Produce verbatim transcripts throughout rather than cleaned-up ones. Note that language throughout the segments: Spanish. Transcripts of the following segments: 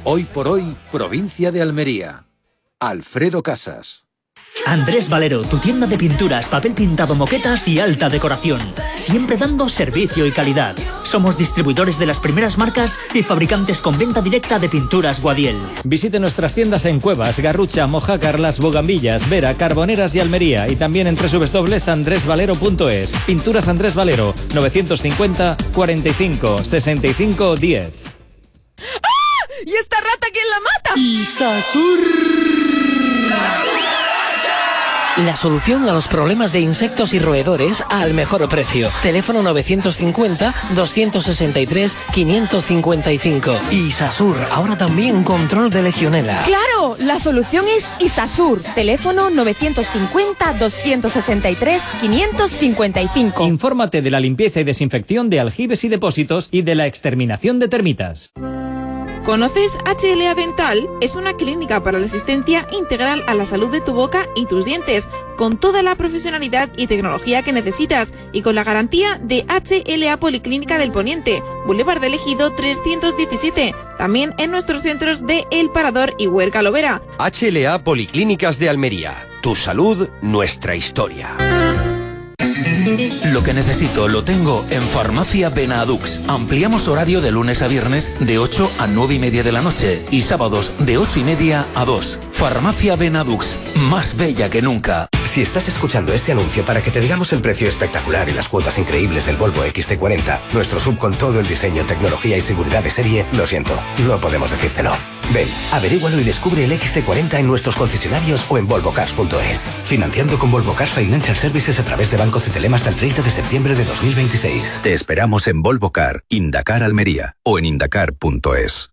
Hoy por hoy, provincia de Almería. Alfredo Casas. Andrés Valero, tu tienda de pinturas, papel pintado, moquetas y alta decoración. Siempre dando servicio y calidad. Somos distribuidores de las primeras marcas y fabricantes con venta directa de pinturas Guadiel. Visite nuestras tiendas en Cuevas, Garrucha, Mojácar, Las Bogambillas, Vera, Carboneras y Almería. Y también en doble u doble u doble u punto andrés valero punto es. Pinturas Andrés Valero, novecientos cincuenta, cuarenta y cinco, sesenta y cinco, diez. ¡Ah! ¿Y esta rata quién la mata? Isasur. La solución a los problemas de insectos y roedores al mejor precio. Teléfono novecientos cincuenta, doscientos sesenta y tres, quinientos cincuenta y cinco. Isasur, ahora también control de legionela. ¡Claro! La solución es Isasur. Teléfono novecientos cincuenta, doscientos sesenta y tres, quinientos cincuenta y cinco. Infórmate de la limpieza y desinfección de aljibes y depósitos y de la exterminación de termitas. ¿Conoces H L A Dental? Es una clínica para la asistencia integral a la salud de tu boca y tus dientes, con toda la profesionalidad y tecnología que necesitas y con la garantía de H L A Policlínica del Poniente, Boulevard del Ejido trescientos diecisiete, también en nuestros centros de El Parador y Huerca Lovera. H L A Policlínicas de Almería. Tu salud, nuestra historia. Lo que necesito lo tengo en Farmacia Benadux. Ampliamos horario de lunes a viernes de ocho a nueve y media de la noche y sábados de ocho y media a dos. Farmacia Benadux, más bella que nunca. Si estás escuchando este anuncio para que te digamos el precio espectacular y las cuotas increíbles del Volvo equis ce cuarenta, nuestro sub con todo el diseño, tecnología y seguridad de serie, lo siento, no podemos decírtelo. Ven, averígualo y descubre el equis ce cuarenta en nuestros concesionarios o en volvo cars punto es. Financiando con Volvo Cars Financial Services a través de Banco Cetelem hasta el treinta de septiembre de dos mil veintiséis. Te esperamos en Volvo Car, Indacar Almería o en indacar punto es.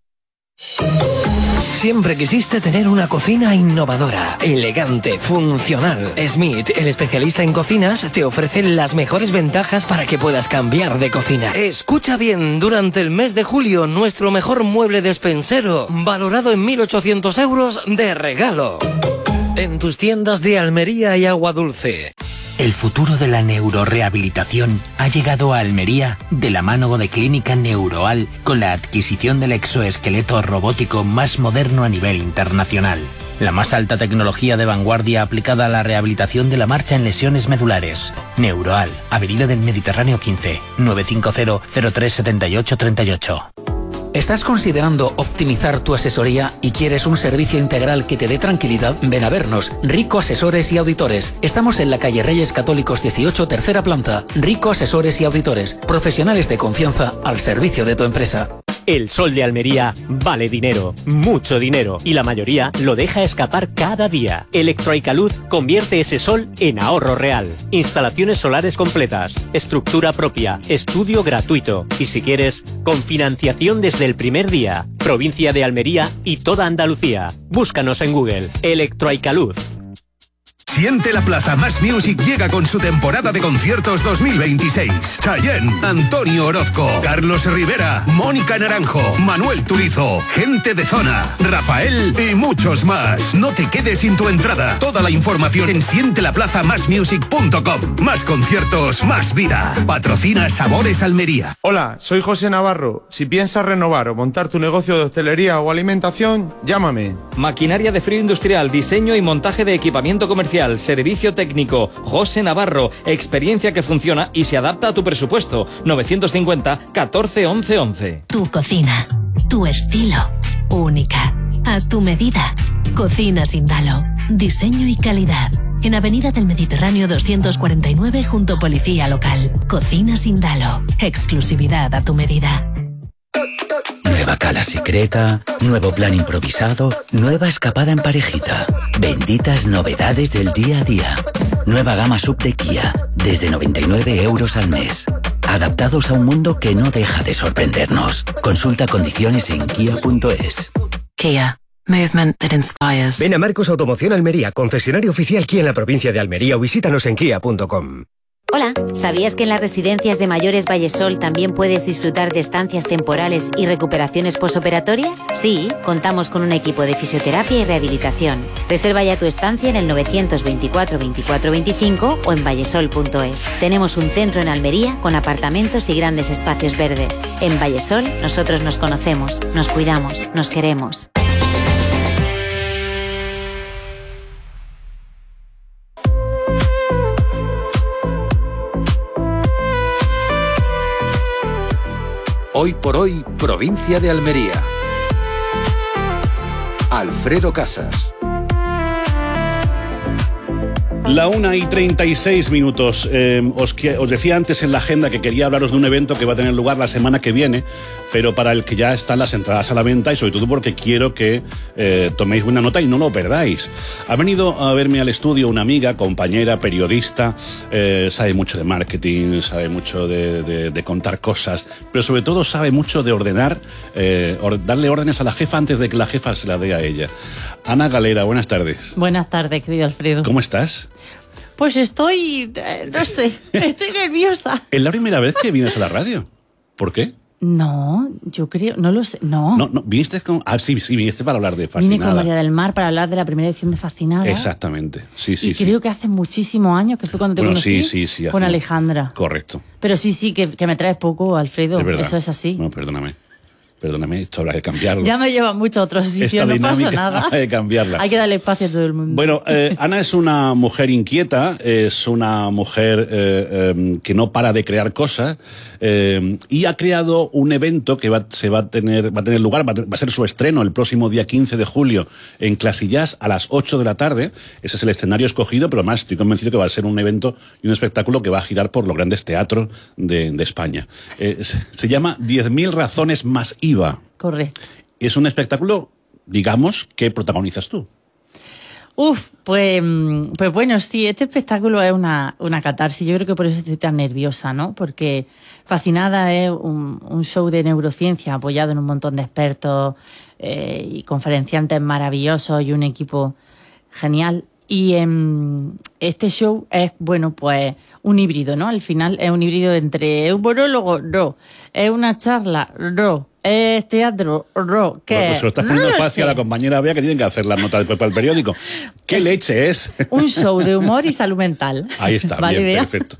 Siempre quisiste tener una cocina innovadora, elegante, funcional. Smith, el especialista en cocinas, te ofrece las mejores ventajas para que puedas cambiar de cocina. Escucha bien, durante el mes de julio, nuestro mejor mueble despensero, valorado en mil ochocientos euros de regalo. En tus tiendas de Almería y Agua Dulce. El futuro de la neurorehabilitación ha llegado a Almería de la mano de Clínica Neuroal con la adquisición del exoesqueleto robótico más moderno a nivel internacional. La más alta tecnología de vanguardia aplicada a la rehabilitación de la marcha en lesiones medulares. Neuroal, Avenida del Mediterráneo quince, nueve cinco cero, cero tres siete ocho tres ocho. ¿Estás considerando optimizar tu asesoría y quieres un servicio integral que te dé tranquilidad? Ven a vernos, Rico Asesores y Auditores. Estamos en la calle Reyes Católicos dieciocho, tercera planta. Rico Asesores y Auditores, profesionales de confianza al servicio de tu empresa. El sol de Almería vale dinero, mucho dinero, y la mayoría lo deja escapar cada día. Electroicaluz convierte ese sol en ahorro real. Instalaciones solares completas, estructura propia, estudio gratuito y si quieres, con financiación desde el primer día. Provincia de Almería y toda Andalucía. Búscanos en Google. Electroicaluz. Siente la Plaza Más Music llega con su temporada de conciertos dos mil veintiséis. Chayanne, Antonio Orozco, Carlos Rivera, Mónica Naranjo, Manuel Turizo, Gente de Zona, Rafael y muchos más. No te quedes sin tu entrada. Toda la información en siente la plaza más music punto com. Más conciertos, más vida. Patrocina Sabores Almería. Hola, soy José Navarro. Si piensas renovar o montar tu negocio de hostelería o alimentación, llámame. Maquinaria de frío industrial, diseño y montaje de equipamiento comercial. Servicio técnico, José Navarro, experiencia que funciona y se adapta a tu presupuesto. novecientos cincuenta, catorce, once, once. Tu cocina, tu estilo, única, a tu medida. Cocina Sindalo, diseño y calidad. En Avenida del Mediterráneo doscientos cuarenta y nueve junto Policía Local. Cocina Sindalo, exclusividad a tu medida. Nueva cala secreta, nuevo plan improvisado, nueva escapada en parejita. Benditas novedades del día a día. Nueva gama sub de Kia, desde noventa y nueve euros al mes. Adaptados a un mundo que no deja de sorprendernos. Consulta condiciones en kia punto es. Kia. Movement that inspires. Ven a Marcos Automoción Almería, concesionario oficial Kia en la provincia de Almería o visítanos en kia punto com. Hola, ¿sabías que en las residencias de mayores Vallesol también puedes disfrutar de estancias temporales y recuperaciones posoperatorias? Sí, contamos con un equipo de fisioterapia y rehabilitación. Reserva ya tu estancia en el novecientos veinticuatro veinticuatro veinticinco o en vallesol punto es. Tenemos un centro en Almería con apartamentos y grandes espacios verdes. En Vallesol nosotros nos conocemos, nos cuidamos, nos queremos. Hoy por hoy, provincia de Almería. Alfredo Casas. La una y treinta y seis minutos. Eh, os, os decía antes en la agenda que quería hablaros de un evento que va a tener lugar la semana que viene, pero para el que ya están las entradas a la venta y sobre todo porque quiero que eh, toméis buena nota y no lo perdáis. Ha venido a verme al estudio una amiga, compañera, periodista, eh, sabe mucho de marketing, sabe mucho de, de, de contar cosas, pero sobre todo sabe mucho de ordenar, eh, or, darle órdenes a la jefa antes de que la jefa se la dé a ella. Ana Galera, buenas tardes. Buenas tardes, querido Alfredo. ¿Cómo estás? Pues estoy, eh, no sé, estoy nerviosa. ¿Es la primera vez que vienes a la radio? ¿Por qué? No, yo creo, no lo sé, no. No, no, viniste con, ah, sí, sí, viniste para hablar de Fascinada. Vine con María del Mar para hablar de la primera edición de Fascinada. Exactamente, sí, sí, y sí. creo que hace muchísimos años, que fue cuando te bueno, conocí, sí, sí, sí, con Alejandra. Correcto. Pero sí, sí, que, que me traes poco, Alfredo, Es verdad. eso es así. No, perdóname. Perdóname, esto habrá que cambiarlo. Ya me lleva mucho a otros sitios, Esta no dinámica pasa nada. hay que cambiarla. Hay que darle espacio a todo el mundo. Bueno, eh, Ana es una mujer inquieta, es una mujer eh, eh, que no para de crear cosas eh, y ha creado un evento que va, se va a tener, va a tener lugar, va a, va a ser su estreno el próximo día quince de julio en Clasillas a las ocho de la tarde. Ese es el escenario escogido, pero además estoy convencido que va a ser un evento y un espectáculo que va a girar por los grandes teatros de, de España. Eh, se, se llama diez mil razones más I V A. Correcto. Es un espectáculo, digamos, que protagonizas tú. Uf, pues, pues bueno, sí, este espectáculo es una, una catarsis. Yo creo que por eso estoy tan nerviosa, ¿no? Porque Fascinada es un, un show de neurociencia apoyado en un montón de expertos eh, y conferenciantes maravillosos y un equipo genial. Y eh, este show es, bueno, pues un híbrido, ¿no? Al final es un híbrido entre un monólogo, no. Es una charla, no. Es teatro, no. ¿Qué? Bueno, pues se lo estás poniendo no fácil sé. a la compañera Bea, que tienen que hacer las notas después para el periódico. ¿Qué Es leche es? Un show de humor y salud mental. Ahí está, ¿Vale, bien, Bea? perfecto.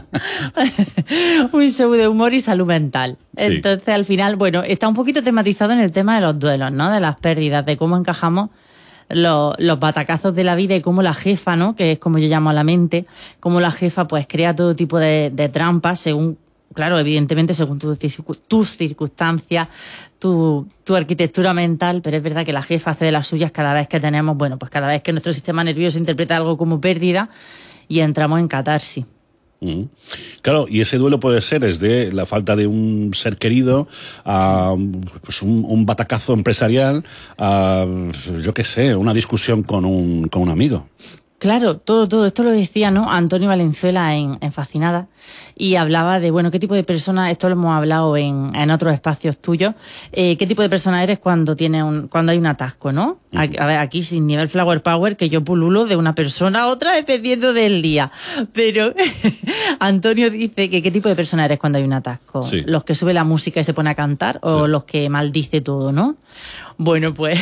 Un show de humor y salud mental. Sí. Entonces, al final, bueno, está un poquito tematizado en el tema de los duelos, ¿no? De las pérdidas, de cómo encajamos los, los batacazos de la vida y cómo la jefa, ¿no? Que es como yo llamo a la mente, cómo la jefa pues crea todo tipo de, de trampas según, claro, evidentemente según tu, tus circunstancias, tu, tu arquitectura mental, pero es verdad que la jefa hace de las suyas cada vez que tenemos, bueno, pues cada vez que nuestro sistema nervioso interpreta algo como pérdida y entramos en catarsis. Mm. Claro, y ese duelo puede ser desde la falta de un ser querido a pues un, un batacazo empresarial, a yo qué sé, una discusión con un, con un amigo. Claro, todo, todo. Esto lo decía, ¿no? Antonio Valenzuela en, en Fascinada y hablaba de, bueno, qué tipo de persona, esto lo hemos hablado en, en otros espacios tuyos, eh, qué tipo de persona eres cuando tiene un, cuando hay un atasco, ¿no? Uh-huh. A, a ver, aquí sin nivel flower power, que yo pululo de una persona a otra dependiendo del día. Pero Antonio dice que qué tipo de persona eres cuando hay un atasco. Sí. Los que sube la música y se pone a cantar o Sí. los que maldice todo, ¿no? Bueno, pues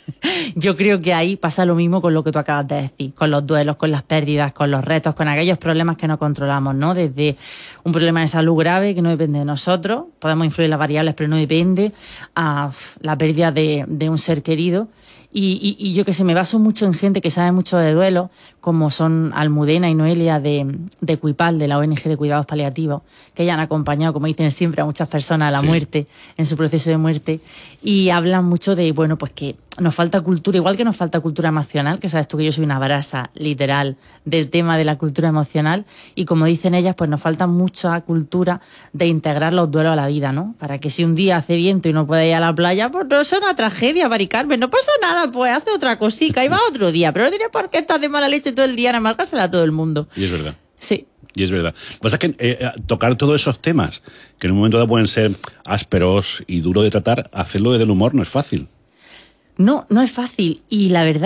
yo creo que ahí pasa lo mismo con lo que tú acabas de decir, con los duelos, con las pérdidas, con los retos, con aquellos problemas que no controlamos, ¿no? Desde un problema de salud grave que no depende de nosotros, podemos influir en las variables pero no depende, a la pérdida de, de un ser querido. Y, y, y yo que sé, me baso mucho en gente que sabe mucho de duelo, como son Almudena y Noelia de, de Cuipal, de la O N G de Cuidados Paliativos, que ya han acompañado, como dicen siempre, a muchas personas a la Sí. muerte, en su proceso de muerte, y hablan mucho de, bueno, pues que nos falta cultura, igual que nos falta cultura emocional, que sabes tú que yo soy una brasa literal del tema de la cultura emocional, y como dicen ellas, pues nos falta mucha cultura de integrar los duelos a la vida, ¿no? Para que si un día hace viento y no puede ir a la playa, pues no es una tragedia, Mari Carmen, no pasa nada, pues hace otra cosica y va otro día, pero no tiene por qué estar de mala leche todo el día en amargársela a todo el mundo. Y es verdad. Sí. Y es verdad. Lo que pasa es que eh, tocar todos esos temas, que en un momento dado pueden ser ásperos y duros de tratar, hacerlo desde el humor no es fácil. No, no es fácil, y la verdad